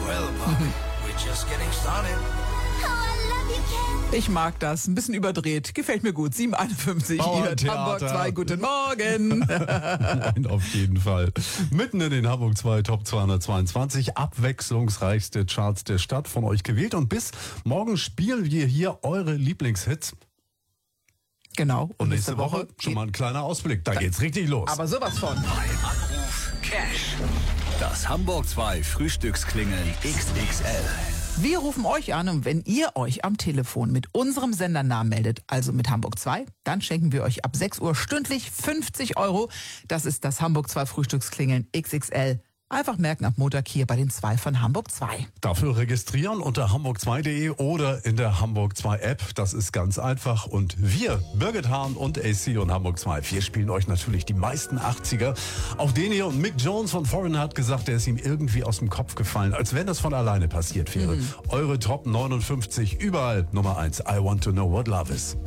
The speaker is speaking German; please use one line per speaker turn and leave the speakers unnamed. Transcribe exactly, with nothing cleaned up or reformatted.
Well, Bobby, we're just getting started.
Oh, I love you, Ken.
Ich mag das. Ein bisschen überdreht. Gefällt mir gut. sieben Uhr einundfünfzig.
Bauerntheater.
Hamburg zwei. Guten Morgen.
Nein, auf jeden Fall. Mitten in den Hamburg zwei Top zweihundertzweiundzwanzig. Abwechslungsreichste Charts der Stadt von euch gewählt. Und bis morgen spielen wir hier eure Lieblingshits.
Genau.
Und nächste Woche schon mal ein kleiner Ausblick. Da geht's richtig los.
Aber sowas von.
Bei Anruf Cash. Das Hamburg zwei Frühstücksklingeln X X L.
Wir rufen euch an und wenn ihr euch am Telefon mit unserem Sendernamen meldet, also mit Hamburg zwei, dann schenken wir euch ab sechs Uhr stündlich fünfzig Euro. Das ist das Hamburg zwei Frühstücksklingeln X X L. Einfach merken, ab Montag hier bei den zwei von Hamburg zwei.
Dafür registrieren unter hamburg zwei punkt de oder in der Hamburg zwei App. Das ist ganz einfach. Und wir, Birgit Hahn und A C und Hamburg zwei, wir spielen euch natürlich die meisten achtziger. Auch den hier. Und Mick Jones von Foreigner hat gesagt, der ist ihm irgendwie aus dem Kopf gefallen, als wenn das von alleine passiert wäre. Mhm. Eure Top neunundfünfzig, überall Nummer eins. I want to know what love is.